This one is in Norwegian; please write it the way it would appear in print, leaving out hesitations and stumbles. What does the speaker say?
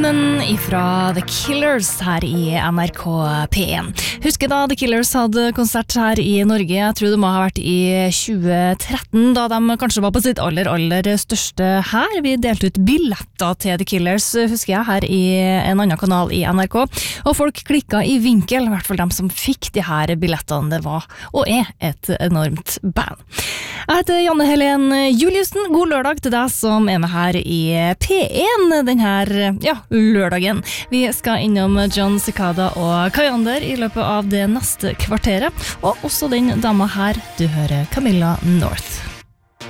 Woman ifra The Killers her i NRK P1. Husker da The Killers hadde konsert her i Norge, jeg tror det må ha vært i 2013, da de kanskje var på sitt aller største her. Vi delte ut billetter til The Killers, husker jeg, her i en annen kanal i NRK, og folk klikket i vinkel, i hvert fall de som fikk de her billettene. Det var og et enormt band. Jeg heter Janne Helen Juliussen. God lørdag til deg som er med her i P1 denne lørdagen. Vi skal innom John Cicada og Kayander i løpet av det neste kvarteret, og også den dama her, du hører Camilla North.